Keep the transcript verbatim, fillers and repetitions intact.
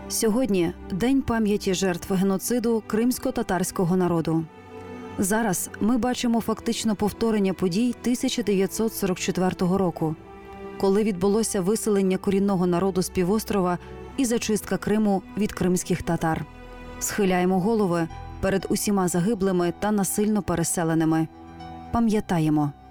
Сьогодні – День пам'яті жертв геноциду кримсько-татарського народу. Зараз ми бачимо фактично повторення подій тисяча дев'ятсот сорок четвертого року, коли відбулося виселення корінного народу з півострова і зачистка Криму від кримських татар. Схиляємо голови перед усіма загиблими та насильно переселеними. Пам'ятаємо.